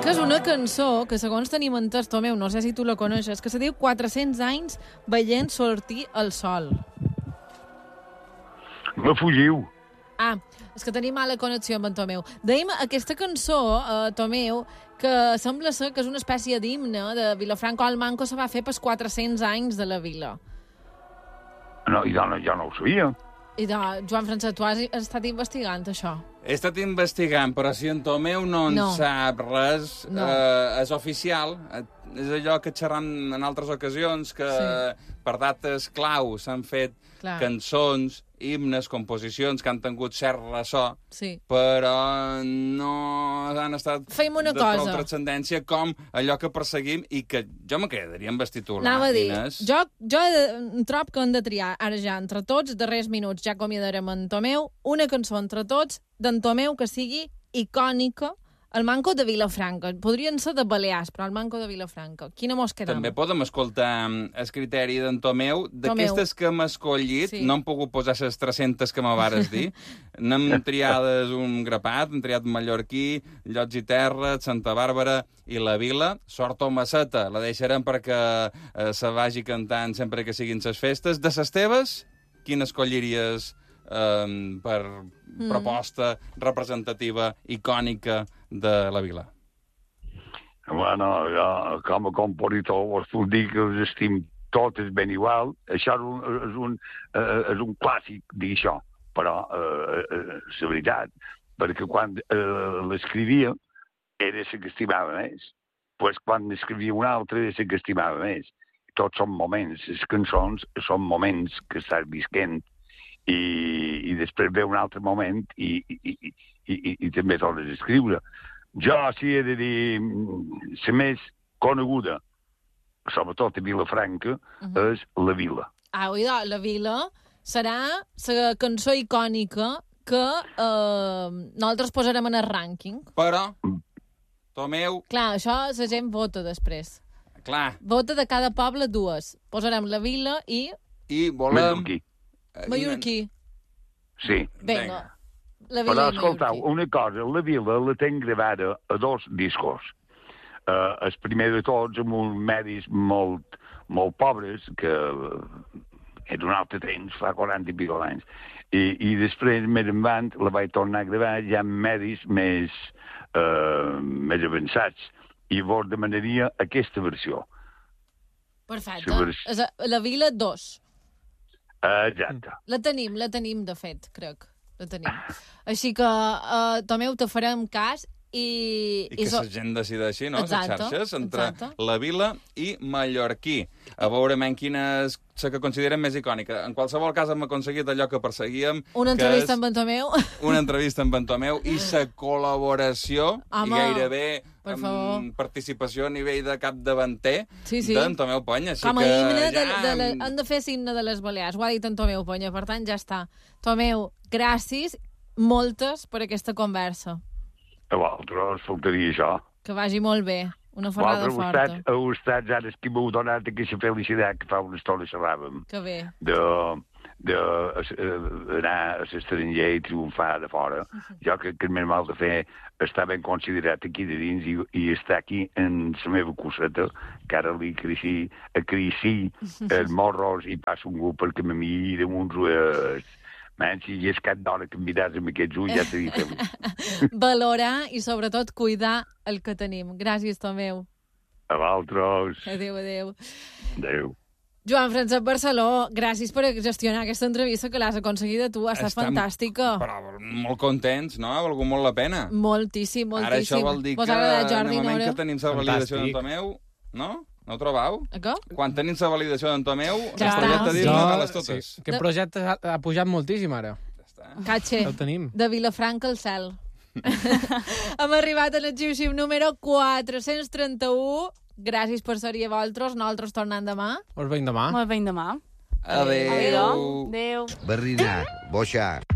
que és una cançó que, segons tenim entès, Tomeu, no sé si tu la coneixes, que se diu 400 anys veient sortir el sol. Me fugiu. Ah, és que tenim mala connexió amb en Tomeu. Dèiem aquesta cançó, Tomeu, que sembla ser que és una espècie d'himne de Vilafranco al Manco, se va fer pels 400 anys de la vila. No, jo no ho sabia. I de Joan Francesc, tu has estat investigant això? He estat investigant, però si en Tomeu no en sap res, és oficial. És allò que xerram en altres ocasions, que per dates clau s'han fet cançons, himnes, composicions que han tingut cert ressò, però no han estat de prou transcendència com allò que perseguim i que jo me quedaria amb titular. Anava a dir, jo trobo que hem de triar ara ja entre tots, darrers minuts ja acomiadarem en Tomeu, una cançó entre tots d'en Tomeu que sigui icònica. El Manco de Vilafranca. Podrien ser de Balears, però el Manco de Vilafranca. Quina mos quedam? També podem escoltar el criteri d'en Tomeu. D'aquestes que hem escollit, no hem pogut posar les 300 que m'avares dir. N'hem triades un grapat, hem triat Mallorquí, Llots i Terra, Santa Bàrbara i la Vila. Sort o Masseta, la deixarem perquè se vagi cantant sempre que siguin les festes. De les teves, quina escolliries per proposta representativa, icònica de la vila? Bueno, jo, com a compositor, vos puc dir que els estim totes ben igual. Això és un clàssic, dir això, però és la veritat, perquè quan l'escrivia era la que estimava més. Pues quan n'escrivia una altra era la que estimava més. Tots són moments, les cançons són moments que estàs visquent i després ve un altre moment i també tornes a escriure. Jo, si he de dir, la més coneguda, sobretot a Vilafranca, és La Vila. Ah, oida, La Vila serà la cançó icònica que nosaltres posarem en el rànquing. Però, Tomeu... Clar, això la gent vota després. Clar. Vota de cada poble dues. Posarem La Vila i... I volem... Mallorquí. Sí. Vinga. La Vila però, i escoltau, una cosa, La Vila la tenc gravada a 2 discos. El primer de tots, amb uns medis molt pobres, que era un altre temps, fa 40 i pico anys. I després, més endavant, la vaig tornar a gravar ja amb medis més avançats. I vos demanaria aquesta versió. Perfecte. La Vila 2. Exacte. La tenim, de fet, crec. La tenim. Així que, Tomeu, te farem cas i que la gent decideixi, no?, les xarxes, entre La Vila i Mallorquí. A veure quina és la que considerem més icònica. En qualsevol cas hem aconseguit allò que perseguíem. Una entrevista amb en Tomeu. Una entrevista amb en Tomeu i la col·laboració i gairebé participació a nivell de capdavanter d'en Tomeu Penya. Com a himne, han de fer l'himne de les Balears. Ho ha dit en Tomeu Penya, per tant ja està. Tomeu, gràcies moltes per aquesta conversa. A vosaltres faltaria això. Que vagi molt bé. Una forrada forta. Heu estat ara que m'heu donat aquesta felicitat que fa una estona xerràvem. Que bé. D'anar a l'estranger i triomfar de fora. Jo crec que el més mal de fer està ben considerat aquí de dins i estar aquí en la meva coseta, que ara li acarici els morros i passo un grup perquè me mira amb uns ulls. Si hi és cap d'hora que em miràs amb aquests ulls, ja seria feliç. Valorar i, sobretot, cuidar el que tenim. Gràcies, Tomeu. A vosaltres. Adéu, adéu. Adéu. Joan Francesc Barceló, gràcies per gestionar aquesta entrevista que l'has aconseguida tu. Ha estat fantàstica. Però molt contents, no? Ha valgut molt la pena. Moltíssim, moltíssim. Ara això vol dir que en el moment que tenim la validació d'en Tomeu, no? No ho trobau? Quan tenim la validació d'en Tomeu, el projecte d'himne les totes. Aquest projecte ha pujat moltíssim, ara. Catxe, de Vilafranca al cel. Hem arribat a l'arxiu número 431. Gràcies per ser-hi a vosaltres. Nosaltres tornem demà. Molt ben demà. Adéu. Adéu. Barrinat, boixar.